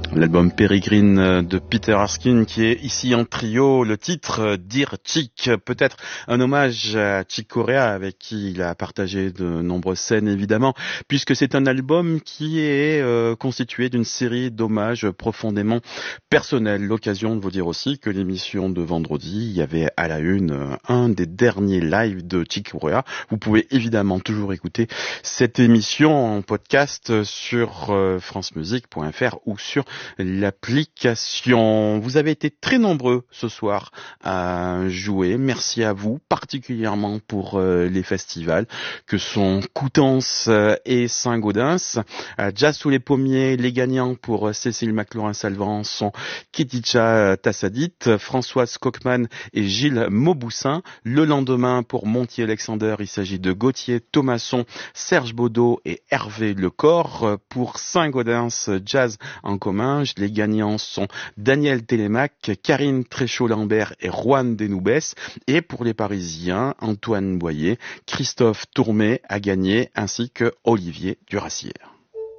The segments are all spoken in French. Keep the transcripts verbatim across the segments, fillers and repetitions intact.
L'album Peregrine de Peter Erskine qui est ici en trio, le titre Dear Chick, peut-être un hommage à Chick Corea avec qui il a partagé de nombreuses scènes évidemment, puisque c'est un album qui est euh, constitué d'une série d'hommages profondément personnels. L'occasion de vous dire aussi que l'émission de vendredi, il y avait à la une un des derniers lives de Chick Corea. Vous pouvez évidemment toujours écouter cette émission en podcast sur euh, francemusique point f r ou sur l'application. Vous avez été très nombreux ce soir à jouer. Merci à vous, particulièrement pour euh, les festivals que sont Coutances et Saint-Gaudens. Euh, Jazz sous les pommiers, les gagnants pour Cécile McLaurin-Salvant sont Keticha Tassadit, Françoise Cockman et Gilles Mauboussin. Le lendemain, pour Montier-Alexander, il s'agit de Gauthier Thomasson, Serge Baudot et Hervé Lecor. Pour Saint-Gaudens, Jazz en commun, les gagnants sont Daniel Télémac, Karine Tréchaud-Lambert et Juan Denoubès. Et pour les Parisiens, Antoine Boyer, Christophe Tourmé a gagné, ainsi que Olivier Durassière.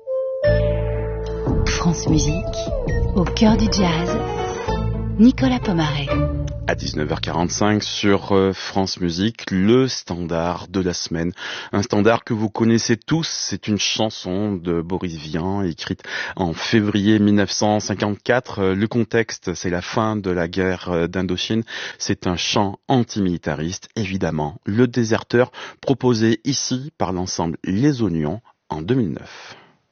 France Musique, au cœur du jazz, Nicolas Pomaret. À dix-neuf heures quarante-cinq sur France Musique, le standard de la semaine. Un standard que vous connaissez tous, c'est une chanson de Boris Vian, écrite en février mille neuf cent cinquante-quatre. Le contexte, c'est la fin de la guerre d'Indochine. C'est un chant antimilitariste, évidemment. Le déserteur, proposé ici par l'ensemble Les Oignons en deux mille neuf.